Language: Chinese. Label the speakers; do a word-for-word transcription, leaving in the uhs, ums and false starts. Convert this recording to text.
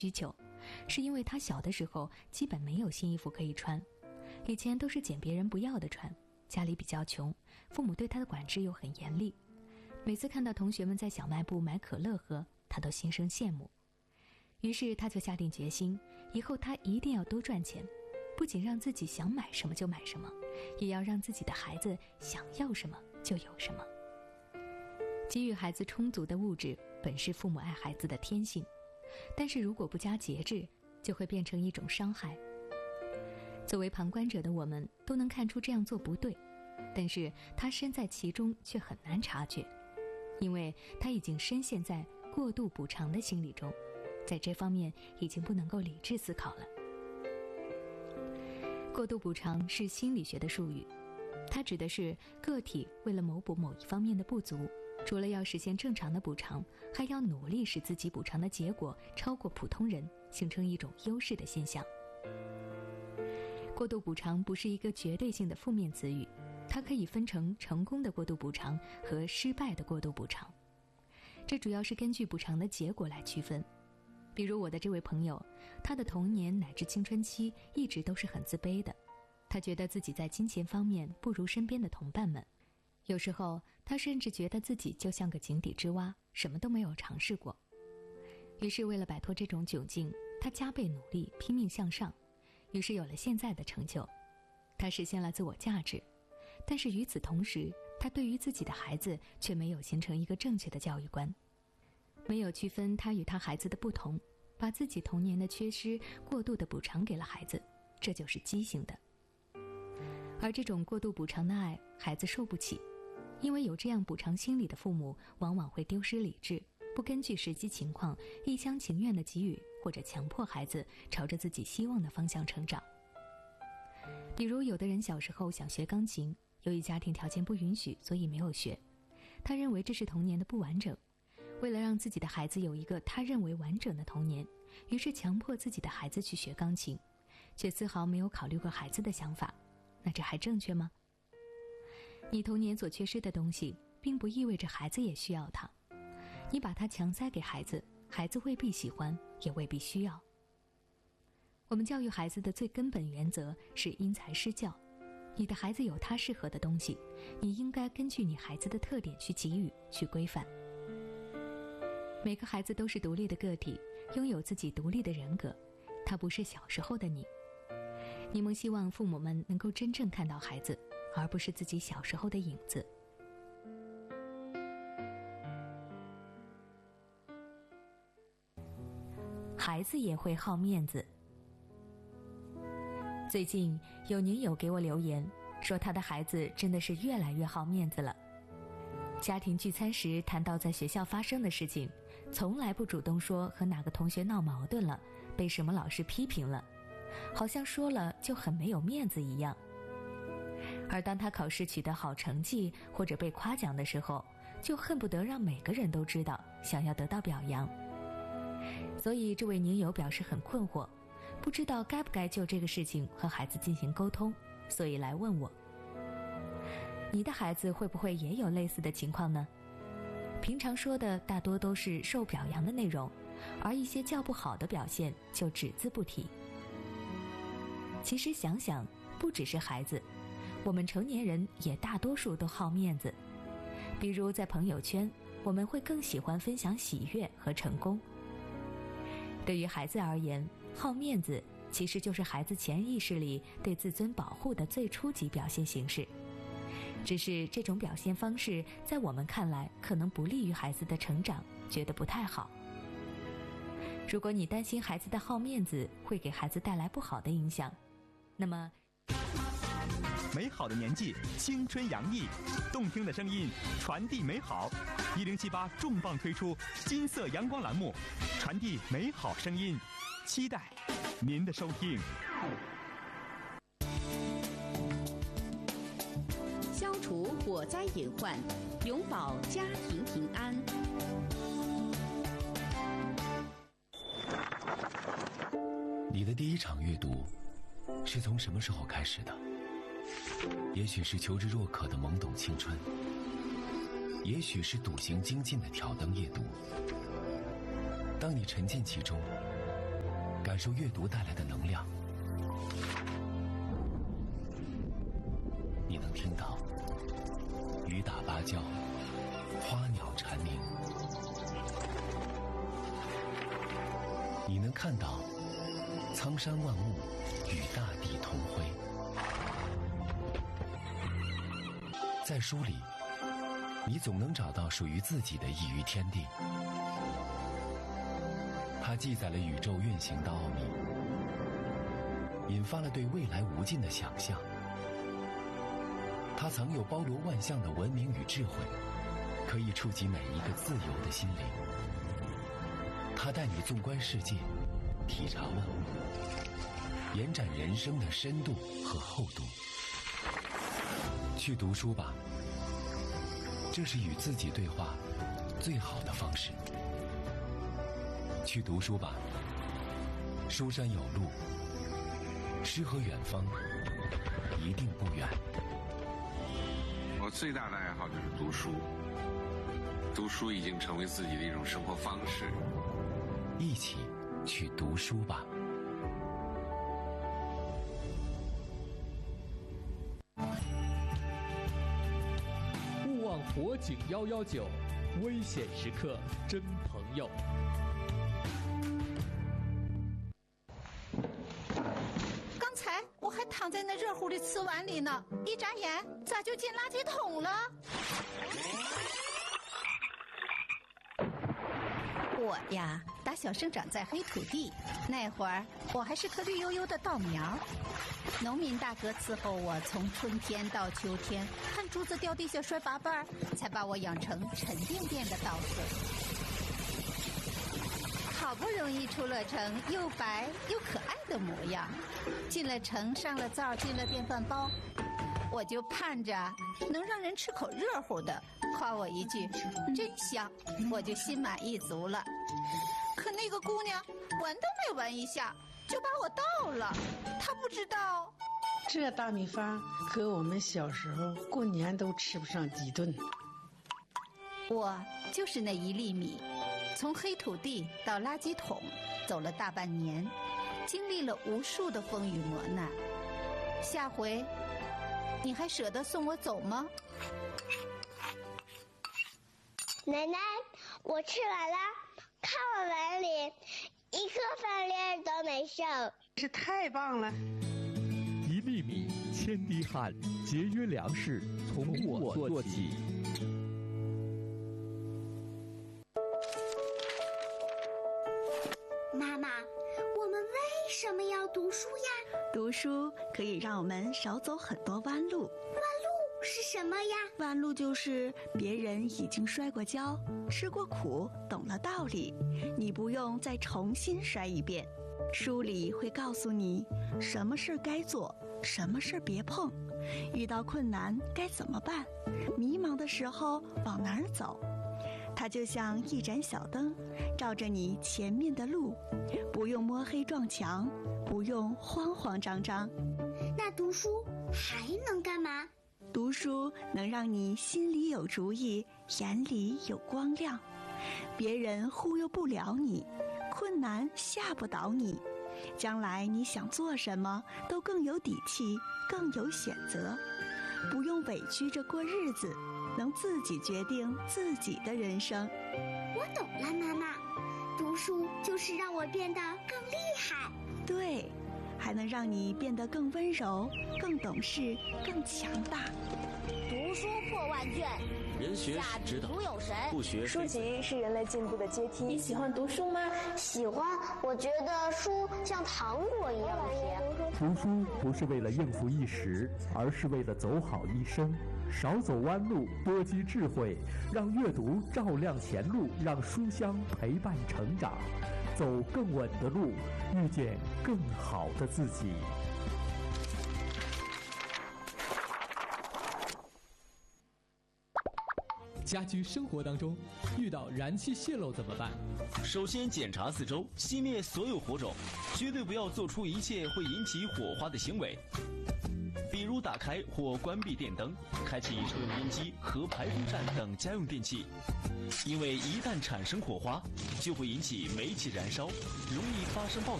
Speaker 1: 需求，是因为他小的时候基本没有新衣服可以穿，以前都是捡别人不要的穿，家里比较穷，父母对他的管制又很严厉，每次看到同学们在小卖部买可乐喝，他都心生羡慕。于是他就下定决心，以后他一定要多赚钱，不仅让自己想买什么就买什么，也要让自己的孩子想要什么就有什么。给予孩子充足的物质本是父母爱孩子的天性，但是如果不加节制，就会变成一种伤害。作为旁观者的我们都能看出这样做不对，但是他身在其中却很难察觉，因为他已经深陷在过度补偿的心理中，在这方面已经不能够理智思考了。过度补偿是心理学的术语，它指的是个体为了谋补某一方面的不足，除了要实现正常的补偿，还要努力使自己补偿的结果超过普通人，形成一种优势的现象。过度补偿不是一个绝对性的负面词语，它可以分成成功的过度补偿和失败的过度补偿，这主要是根据补偿的结果来区分。比如我的这位朋友，他的童年乃至青春期一直都是很自卑的，他觉得自己在金钱方面不如身边的同伴们，有时候他甚至觉得自己就像个井底之蛙，什么都没有尝试过。于是为了摆脱这种窘境，他加倍努力，拼命向上，于是有了现在的成就。他实现了自我价值，但是与此同时，他对于自己的孩子却没有形成一个正确的教育观，没有区分他与他孩子的不同，把自己童年的缺失过度的补偿给了孩子，这就是畸形的。而这种过度补偿的爱，孩子受不起，因为有这样补偿心理的父母往往会丢失理智，不根据实际情况一厢情愿地给予或者强迫孩子朝着自己希望的方向成长。比如有的人小时候想学钢琴，由于家庭条件不允许，所以没有学，他认为这是童年的不完整，为了让自己的孩子有一个他认为完整的童年，于是强迫自己的孩子去学钢琴，却丝毫没有考虑过孩子的想法，那这还正确吗？你童年所缺失的东西，并不意味着孩子也需要它，你把它强塞给孩子，孩子未必喜欢，也未必需要。我们教育孩子的最根本原则是因材施教，你的孩子有他适合的东西，你应该根据你孩子的特点去给予，去规范。每个孩子都是独立的个体，拥有自己独立的人格，他不是小时候的你。你们希望父母们能够真正看到孩子，而不是自己小时候的影子。孩子也会好面子。最近有女友给我留言，说她的孩子真的是越来越好面子了。家庭聚餐时谈到在学校发生的事情，从来不主动说和哪个同学闹矛盾了，被什么老师批评了，好像说了就很没有面子一样。而当他考试取得好成绩或者被夸奖的时候，就恨不得让每个人都知道，想要得到表扬。所以这位女友表示很困惑，不知道该不该就这个事情和孩子进行沟通，所以来问我。你的孩子会不会也有类似的情况呢？平常说的大多都是受表扬的内容，而一些较不好的表现就只字不提。其实想想，不只是孩子，我们成年人也大多数都好面子。比如在朋友圈，我们会更喜欢分享喜悦和成功。对于孩子而言，好面子其实就是孩子潜意识里对自尊保护的最初级表现形式，只是这种表现方式在我们看来可能不利于孩子的成长，觉得不太好。如果你担心孩子的好面子会给孩子带来不好的影响，那么
Speaker 2: 美好的年纪，青春洋溢，动听的声音传递美好。一零七八重磅推出金色阳光栏目，传递美好声音，期待您的收听。
Speaker 3: 消除火灾隐患，永保家庭平安。
Speaker 4: 你的第一场阅读是从什么时候开始的？也许是求知若渴的懵懂青春，也许是笃行精进的挑灯夜读。当你沉浸其中， 感受阅读带来的能量。你能听到雨打芭蕉，花鸟蝉鸣。你能看到苍山万物与大地同辉。在书里，你总能找到属于自己的一隅天地。它记载了宇宙运行的奥秘，引发了对未来无尽的想象。它藏有包罗万象的文明与智慧，可以触及每一个自由的心灵。它带你纵观世界，体察万物，延展人生的深度和厚度。去读书吧，这是与自己对话最好的方式。去读书吧，书山有路，诗和远方一定不远。
Speaker 5: 我最大的爱好就是读书，读书已经成为自己的一种生活方式。
Speaker 4: 一起去读书吧。
Speaker 6: 勿忘火警幺幺九，危险时刻真朋友。
Speaker 7: 刚才我还躺在那热乎的瓷碗里呢，一眨眼咋就进垃圾桶了？我呀，打小生长在黑土地，那会儿我还是颗绿油油的稻苗。农民大哥伺候我从春天到秋天，看竹子掉地下摔八瓣，才把我养成沉甸甸的稻穗。好不容易出了城，又白又可爱的模样，进了城，上了灶，进了电饭煲，我就盼着能让人吃口热乎的，夸我一句真香，我就心满意足了。可那个姑娘闻都没闻一下就把我倒了，她不知道
Speaker 8: 这大米饭和我们小时候过年都吃不上几顿。
Speaker 7: 我就是那一粒米，从黑土地到垃圾桶走了大半年，经历了无数的风雨磨难。下回你还舍得送我走吗？
Speaker 9: 奶奶，我吃完了，看我碗里一颗饭粒儿都没剩。
Speaker 8: 这太棒了！
Speaker 6: 一粒米，千滴汗，节约粮食，从我做起。
Speaker 9: 妈妈，我们为什么要读书呀？
Speaker 10: 读书可以让我们少走很多弯路。
Speaker 9: 弯路是什么呀？
Speaker 10: 弯路就是别人已经摔过跤，吃过苦，懂了道理，你不用再重新摔一遍。书里会告诉你什么事该做，什么事别碰，遇到困难该怎么办，迷茫的时候往哪儿走。它就像一盏小灯，照着你前面的路，不用摸黑撞墙，不用慌慌张张。
Speaker 9: 那读书还能干嘛？
Speaker 10: 读书能让你心里有主意，眼里有光亮，别人忽悠不了你，困难吓不倒你，将来你想做什么都更有底气，更有选择，不用委屈着过日子，能自己决定自己的人生。
Speaker 9: 我懂了，妈妈，读书就是让我变得更厉害。
Speaker 10: 对，还能让你变得更温柔，更懂事，更强大。
Speaker 9: 读书破万卷，
Speaker 11: 人学是指导，不学
Speaker 12: 书籍是人类进步的阶梯。
Speaker 13: 你喜欢读书吗？
Speaker 9: 喜欢，我觉得书像糖果一样甜。
Speaker 14: 读书不是为了应付一时，而是为了走好一生。少走弯路，多积智慧，让阅读照亮前路，让书香陪伴成长，走更稳的路，遇见更好的自己。
Speaker 6: 家居生活当中遇到燃气泄漏怎么办？
Speaker 11: 首先检查四周，熄灭所有火种，绝对不要做出一切会引起火花的行为，比如打开或关闭电灯，开启抽油烟机和排风扇等家用电器，因为一旦产生火花，就会引起煤气燃烧，容易发生爆炸。